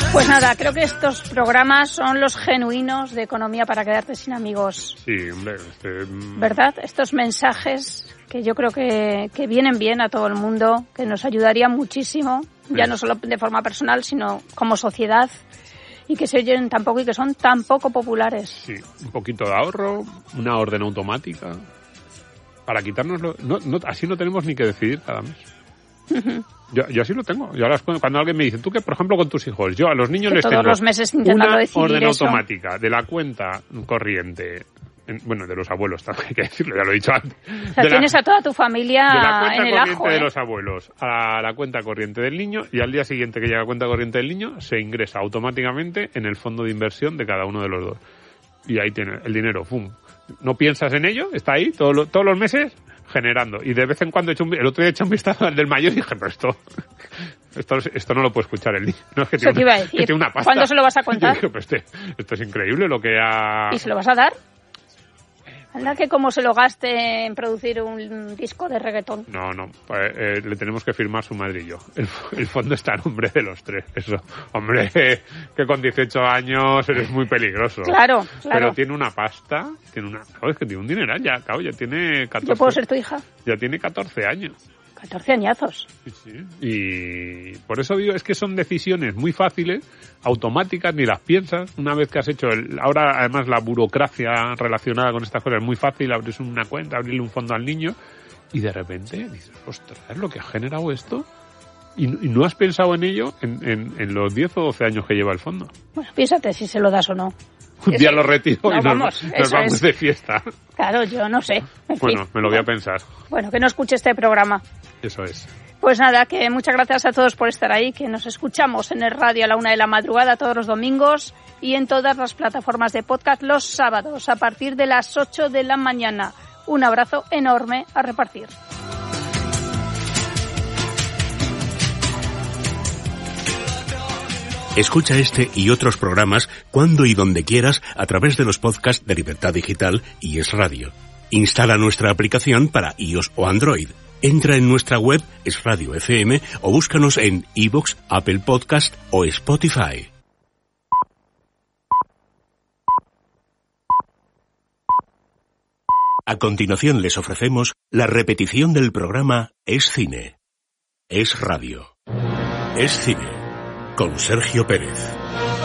Pues nada, creo que estos programas son los genuinos de Economía para quedarte sin amigos. Sí, hombre. ¿Verdad? Estos mensajes que yo creo que vienen bien a todo el mundo, que nos ayudarían muchísimo, ya no solo de forma personal, sino como sociedad, y que se oyen tan poco y que son tan poco populares. Sí, un poquito de ahorro, una orden automática, para quitárnoslo. Así no tenemos ni que decidir cada mes. Yo así lo tengo. Yo cuando alguien me dice, tú que por ejemplo con tus hijos, yo a los niños que les todos tengo los meses intentando una decidir orden eso. automática de la cuenta corriente, bueno, de los abuelos también hay que decirlo, ya lo he dicho antes. O sea, tienes a toda tu familia de la cuenta en el corriente ajo, de los abuelos a la cuenta corriente del niño, y al día siguiente que llega la cuenta corriente del niño se ingresa automáticamente en el fondo de inversión de cada uno de los dos. Y ahí tiene el dinero, ¡pum! No piensas en ello, está ahí todos los meses generando. Y de vez en cuando el otro día he hecho un vistazo al del mayor y dije, pero esto no lo puede escuchar el niño. No, es que Eso te iba a decir. Que tiene una pasta. ¿Cuándo se lo vas a contar? Yo dije, pero esto es increíble lo que ha... ¿Y se lo vas a dar? Anda que como se lo gaste en producir un disco de reggaetón. No, le tenemos que firmar su madre y yo. El fondo está a nombre de los tres. Eso, hombre, que con 18 años eres muy peligroso. Claro. Pero tiene una pasta, es que tiene un dineral ya, claro, ya tiene 14. ¿Yo puedo ser tu hija? Ya tiene 14 años. 14 añazos. Sí. Y por eso digo, es que son decisiones muy fáciles, automáticas, ni las piensas. Una vez que has hecho ahora además la burocracia relacionada con estas cosas es muy fácil, abrirse una cuenta, abrirle un fondo al niño, y de repente dices, ostras, ¿lo que ha generado esto? Y no has pensado en ello en los 10 o 12 años que lleva el fondo. Bueno, piénsate si se lo das o no. Un día lo retiro y nos vamos de fiesta. Claro, yo no sé. Bueno, me lo voy a pensar. Bueno, que no escuche este programa. Eso es. Pues nada, que muchas gracias a todos por estar ahí, que nos escuchamos en el radio a la 1 de la madrugada todos los domingos y en todas las plataformas de podcast los sábados a partir de las 8 de la mañana. Un abrazo enorme a repartir. Escucha este y otros programas cuando y donde quieras a través de los podcasts de Libertad Digital y Es Radio. Instala nuestra aplicación para iOS o Android. Entra en nuestra web Es Radio FM o búscanos en iVoox, Apple Podcast o Spotify. A continuación les ofrecemos la repetición del programa Es Cine. Es Radio. Es Cine. Con Sergio Pérez.